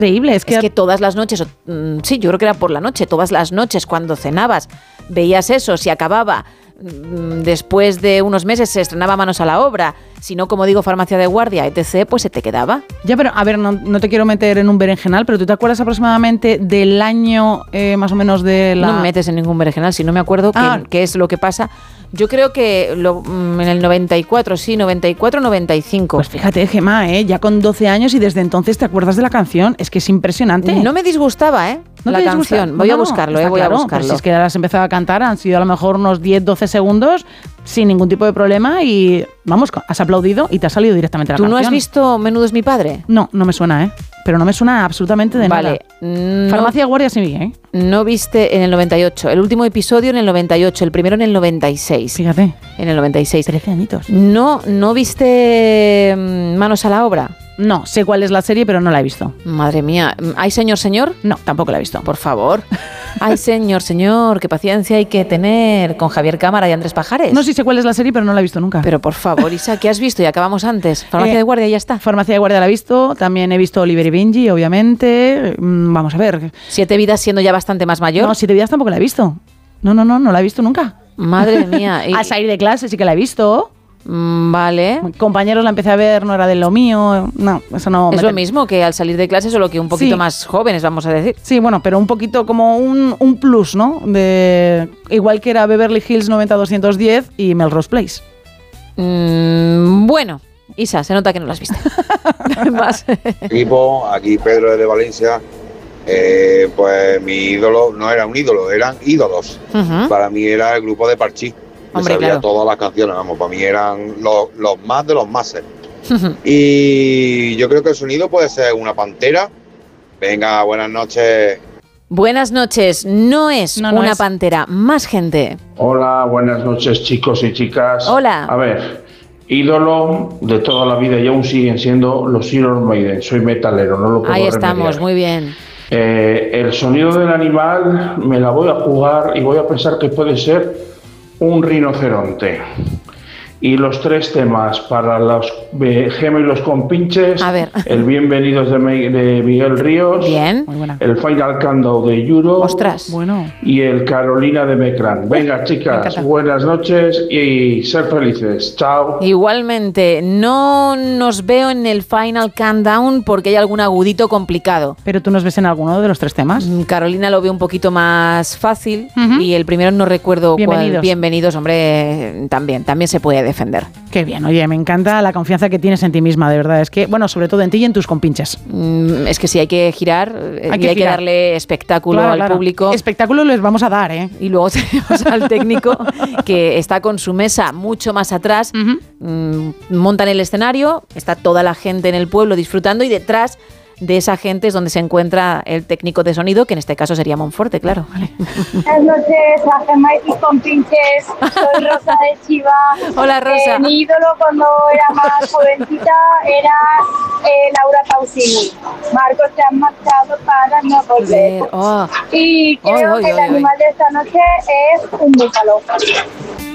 increíble. Es que todas las noches, sí, yo creo que era por la noche, todas las noches cuando cenabas, veías eso, si acababa después de unos meses se estrenaba Manos a la obra, si no, como digo, Farmacia de Guardia, etc., pues se te quedaba. Ya, pero a ver, no te quiero meter en un berenjenal, pero ¿tú te acuerdas aproximadamente del año más o menos de la...? No me metes en ningún berenjenal, si no me acuerdo qué es lo que pasa. Yo creo que en el 94, sí, 94, 95. Pues fíjate, Gemma, ya con 12 años y desde entonces te acuerdas de la canción. Es que es impresionante. No me disgustaba, ¿No la canción. Voy a buscarlo, voy a buscarlo. Si es que ahora has empezado a cantar, han sido a lo mejor unos 10, 12 segundos sin ningún tipo de problema y, vamos, has aplaudido y te ha salido directamente la canción. ¿Tú no has visto Menudo es mi padre? No me suena, pero no me suena absolutamente de nada. Vale. Farmacia de Guardia sí, No viste en el 98, el último episodio en el 98, el primero en el 96. Fíjate. En el 96. 13 añitos. ¿No viste Manos a la obra? No, sé cuál es la serie, pero no la he visto. Madre mía. ¿Hay señor? No, tampoco la he visto. Por favor. Ay, señor, qué paciencia hay que tener con Javier Cámara y Andrés Pajares. No, sí sé cuál es la serie, pero no la he visto nunca. Pero por favor, Isa, ¿qué has visto? Y acabamos antes. Farmacia de Guardia, ya está. Farmacia de Guardia la he visto. También he visto Oliver y Benji, obviamente. Vamos a ver. 7 vidas siendo ya bastante más mayor. No, 7 vidas tampoco la he visto. No la he visto nunca. Madre mía. Al salir de clase sí que la he visto. Vale. Compañeros la empecé a ver, no era de lo mío. No, eso no. Es lo mismo que al salir de clase, solo que un poquito más jóvenes, vamos a decir. Sí, bueno, pero un poquito como un plus, ¿no? Igual que era Beverly Hills 90210 y Melrose Place. Bueno, Isa, se nota que no las viste. Más. Equipo, aquí Pedro de Valencia. Pues mi ídolo no era un ídolo, eran ídolos. Para mí era el grupo de Parchís. Hombre, sabía claro. Todas las canciones, vamos, para mí eran los más de los máses. Y yo creo que el sonido puede ser una pantera. Venga, buenas noches. Buenas noches, no es una pantera, más gente. Hola, buenas noches, chicos y chicas. Hola. A ver, ídolo de toda la vida y aún siguen siendo los Iron Maiden. Soy metalero, no lo puedo Ahí remediar. estamos, muy bien. El sonido del animal me la voy a jugar y voy a pensar que puede ser un rinoceronte. Y los 3 temas para los Gema y los compinches. A ver. El Bienvenidos de Miguel Ríos. Bien. El Final Countdown de Yuro. Ostras. Bueno. Y el Carolina de Mecrán. Venga, chicas, buenas noches y ser felices. Chao. Igualmente, no nos veo en el Final Countdown porque hay algún agudito complicado. ¿Pero tú nos ves en alguno de los 3 temas? Carolina lo veo un poquito más fácil y el primero no recuerdo Bienvenidos. cuál. Bienvenidos, hombre, también se puede defender. Qué bien, oye, me encanta la confianza que tienes en ti misma, de verdad. Es que, bueno, sobre todo en ti y en tus compinches. Es que sí, hay que girar, hay que darle espectáculo al público. Espectáculo les vamos a dar, ¿eh? Y luego tenemos al técnico que está con su mesa mucho más atrás, montan el escenario, está toda la gente en el pueblo disfrutando y detrás de esa gente es donde se encuentra el técnico de sonido, que en este caso sería Monforte, claro. Vale. Buenas noches a Gemma y tus compinches. Soy Rosa de Chiva. Hola, Rosa. Mi ídolo cuando era más jovencita era Laura Pausini. Marcos, te han marchado para no volver. Oh. Y creo que el animal de esta noche es un búfalo.